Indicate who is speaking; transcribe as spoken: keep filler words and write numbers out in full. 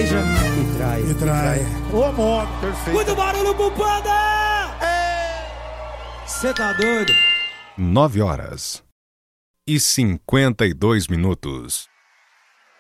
Speaker 1: beija e trai.
Speaker 2: E trai. Ô, modo.
Speaker 3: Perfeito.
Speaker 1: Muito barulho pro Panda! Cê tá doido?
Speaker 4: Nove horas e cinquenta e dois minutos.